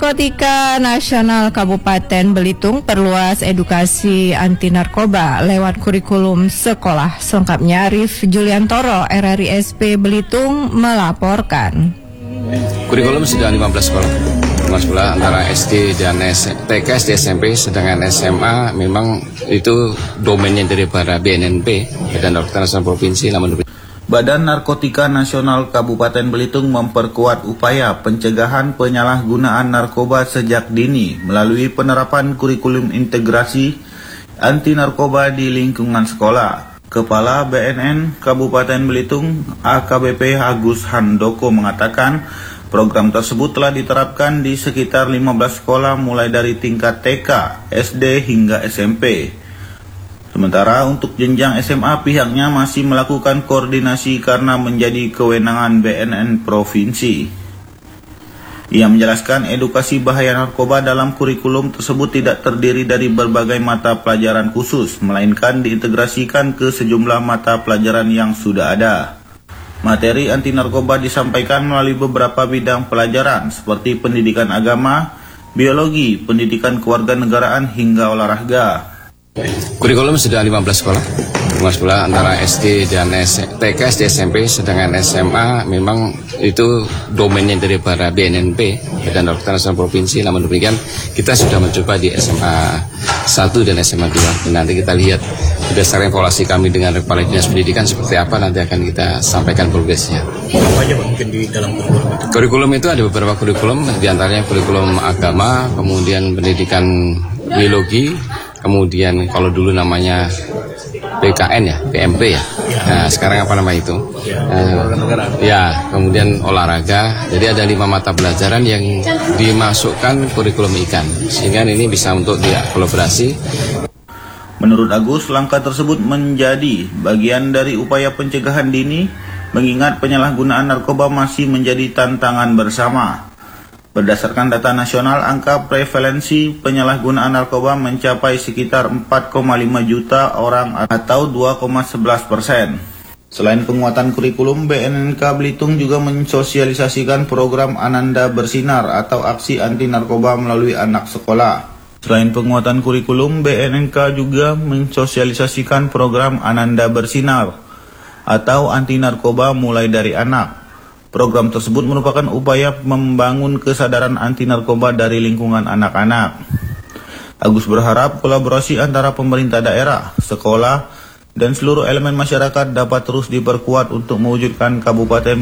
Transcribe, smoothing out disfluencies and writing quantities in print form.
Narkotika Nasional Kabupaten Belitung perluas edukasi anti narkoba lewat kurikulum sekolah. Selengkapnya Arif Juliantoro, RRISP Belitung melaporkan. Kurikulum sudah 15 sekolah antara SD dan TK, SD, SMP, sedangkan SMA memang itu domainnya dari para BNNP, Badan Narkotika Nasional Provinsi. Badan Narkotika Nasional Kabupaten Belitung memperkuat upaya pencegahan penyalahgunaan narkoba sejak dini melalui penerapan kurikulum integrasi anti narkoba di lingkungan sekolah. Kepala BNN Kabupaten Belitung AKBP Agus Handoko mengatakan program tersebut telah diterapkan di sekitar 15 sekolah mulai dari tingkat TK, SD hingga SMP. Sementara untuk jenjang SMA pihaknya masih melakukan koordinasi karena menjadi kewenangan BNN Provinsi. Ia menjelaskan edukasi bahaya narkoba dalam kurikulum tersebut tidak terdiri dari berbagai mata pelajaran khusus, melainkan diintegrasikan ke sejumlah mata pelajaran yang sudah ada. Materi anti narkoba disampaikan melalui beberapa bidang pelajaran seperti pendidikan agama, biologi, pendidikan kewarganegaraan hingga olahraga. Kurikulum sudah 15 sekolah antara SD dan TK, SD, SMP, sedangkan SMA memang itu domainnya dari para BNNP, Badan Narkotika Nasional Provinsi. Namun demikian kita sudah mencoba di SMA 1 dan SMA 2. Dan nanti kita lihat berdasarkan evaluasi kami dengan Kepala Dinas Pendidikan seperti apa, nanti akan kita sampaikan progresnya. Apa aja Pak mungkin di dalam kurikulum itu? Kurikulum itu ada beberapa kurikulum, diantaranya kurikulum agama, kemudian pendidikan biologi, kemudian kalau dulu namanya PKN ya, PMP ya. Nah, sekarang apa nama itu? Ya, kemudian olahraga. Jadi ada 5 mata pelajaran yang dimasukkan kurikulum ikan. Sehingga ini bisa untuk dia kolaborasi. Menurut Agus, langkah tersebut menjadi bagian dari upaya pencegahan dini, mengingat penyalahgunaan narkoba masih menjadi tantangan bersama. Berdasarkan data nasional, angka prevalensi penyalahgunaan narkoba mencapai sekitar 4,5 juta orang atau 2,11%. Selain penguatan kurikulum, BNNK Belitung juga mensosialisasikan program Ananda Bersinar atau aksi anti narkoba melalui anak sekolah. Selain penguatan kurikulum, BNNK juga mensosialisasikan program Ananda Bersinar atau anti narkoba mulai dari anak. Program tersebut merupakan upaya membangun kesadaran anti narkoba dari lingkungan anak-anak. Agus berharap kolaborasi antara pemerintah daerah, sekolah, dan seluruh elemen masyarakat dapat terus diperkuat untuk mewujudkan Kabupaten